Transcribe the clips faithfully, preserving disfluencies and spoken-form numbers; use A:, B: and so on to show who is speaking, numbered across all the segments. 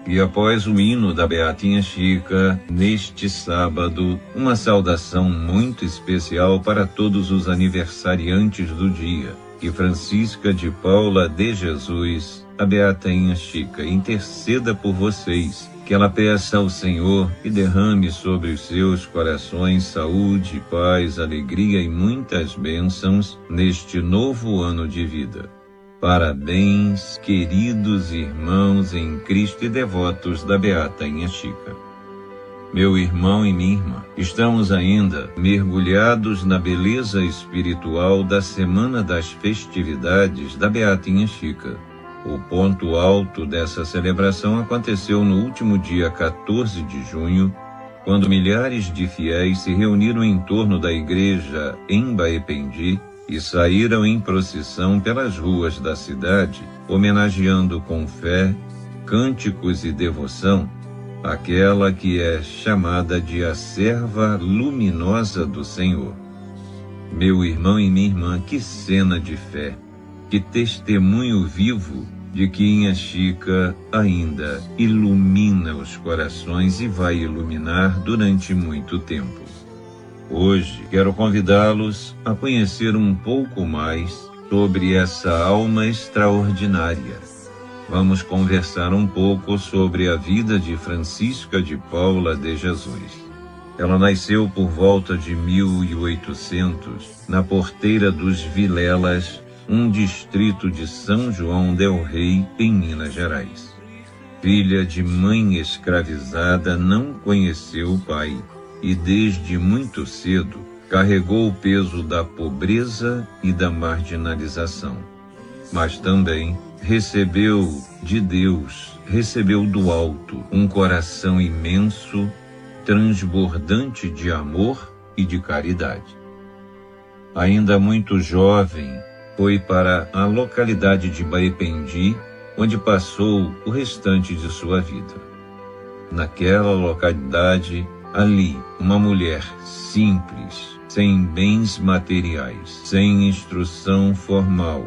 A: E após o hino da Beatinha Chica, neste sábado, uma saudação muito especial para todos os aniversariantes do dia. Que Francisca de Paula de Jesus, a Beatinha Chica, interceda por vocês, que ela peça ao Senhor e derrame sobre os seus corações saúde, paz, alegria e muitas bênçãos neste novo ano de vida. Parabéns, queridos irmãos em Cristo e devotos da Beatinha Chica. Meu irmão e minha irmã, estamos ainda mergulhados na beleza espiritual da Semana das Festividades da Beatinha Chica. O ponto alto dessa celebração aconteceu no último dia quatorze de junho, quando milhares de fiéis se reuniram em torno da igreja em Baependi e saíram em procissão pelas ruas da cidade, homenageando com fé, cânticos e devoção aquela que é chamada de a serva luminosa do Senhor. Meu irmão e minha irmã, que cena de fé, que testemunho vivo de que Inha Chica ainda ilumina os corações e vai iluminar durante muito tempo. Hoje quero convidá-los a conhecer um pouco mais sobre essa alma extraordinária. Vamos conversar um pouco sobre a vida de Francisca de Paula de Jesus. Ela nasceu por volta de mil e oitocentos, na Porteira dos Vilelas, um distrito de São João del Rei, em Minas Gerais. Filha de mãe escravizada, não conheceu o pai e desde muito cedo carregou o peso da pobreza e da marginalização. Mas também recebeu de Deus, recebeu do alto, um coração imenso, transbordante de amor e de caridade. Ainda muito jovem, foi para a localidade de Baependi, onde passou o restante de sua vida. Naquela localidade, ali, uma mulher simples, sem bens materiais, sem instrução formal,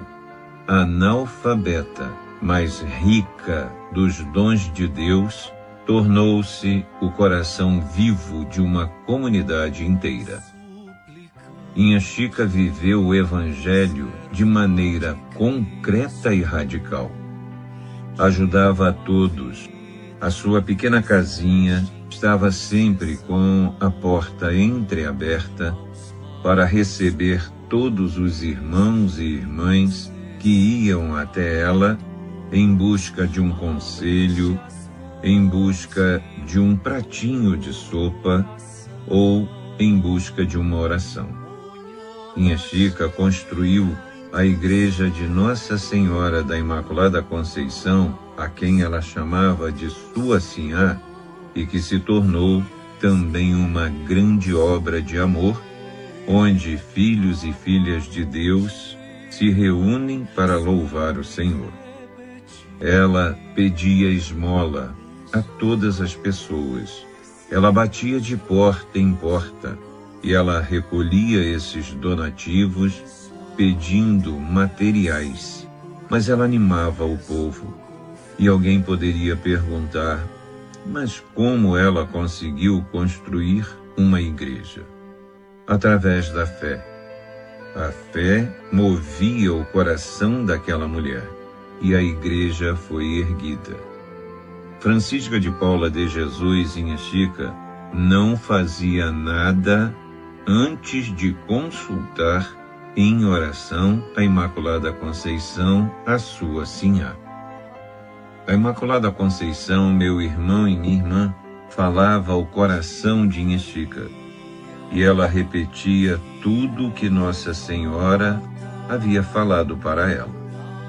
A: analfabeta, mas rica dos dons de Deus, tornou-se o coração vivo de uma comunidade inteira. Inha Chica viveu o Evangelho de maneira concreta e radical. Ajudava a todos. A sua pequena casinha estava sempre com a porta entreaberta para receber todos os irmãos e irmãs que iam até ela em busca de um conselho, em busca de um pratinho de sopa ou em busca de uma oração. Inha Chica construiu a igreja de Nossa Senhora da Imaculada Conceição, a quem ela chamava de sua Sinhá, e que se tornou também uma grande obra de amor, onde filhos e filhas de Deus se reúnem para louvar o Senhor. Ela pedia esmola a todas as pessoas. Ela batia de porta em porta e ela recolhia esses donativos pedindo materiais, mas ela animava o povo. E alguém poderia perguntar, mas como ela conseguiu construir uma igreja? Através da fé. A fé movia o coração daquela mulher e a igreja foi erguida. Francisca de Paula de Jesus, Inha Chica, não fazia nada antes de consultar em oração a Imaculada Conceição, a sua Sinhá. A Imaculada Conceição, meu irmão e minha irmã, falava ao coração de Inha Chica, e ela repetia tudo o que Nossa Senhora havia falado para ela.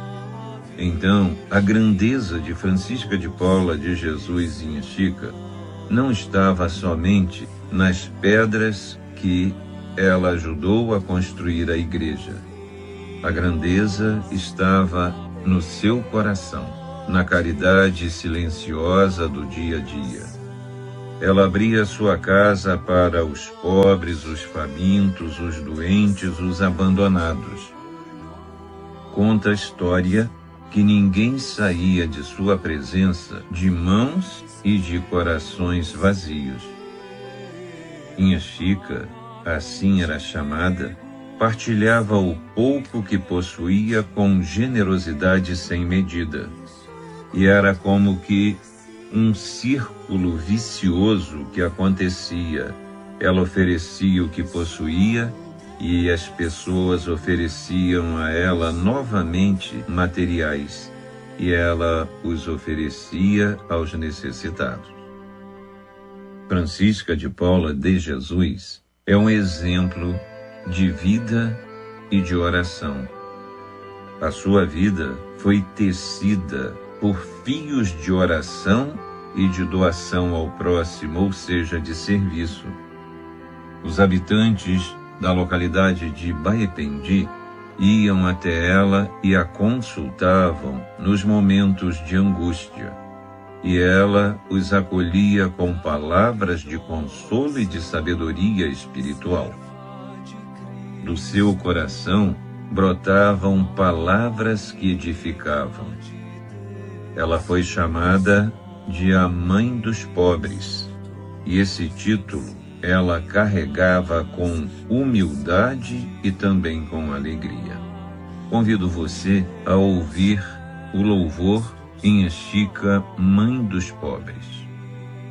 A: Então, a grandeza de Francisca de Paula de Jesus e Inha Chica não estava somente nas pedras que ela ajudou a construir a igreja. A grandeza estava no seu coração, na caridade silenciosa do dia a dia. Ela abria sua casa para os pobres, os famintos, os doentes, os abandonados. Conta a história que ninguém saía de sua presença de mãos e de corações vazios. Inha Chica, assim era chamada, partilhava o pouco que possuía com generosidade sem medida, e era como que um círculo vicioso que acontecia. Ela oferecia o que possuía e as pessoas ofereciam a ela novamente materiais, e ela os oferecia aos necessitados. Francisca de Paula de Jesus é um exemplo de vida e de oração. A sua vida foi tecida por fios de oração e de doação ao próximo, ou seja, de serviço. Os habitantes da localidade de Baependi iam até ela e a consultavam nos momentos de angústia, e ela os acolhia com palavras de consolo e de sabedoria espiritual. Do seu coração brotavam palavras que edificavam. Ela foi chamada de a Mãe dos Pobres, e esse título ela carregava com humildade e também com alegria. Convido você a ouvir o louvor Inha Chica, Mãe dos Pobres.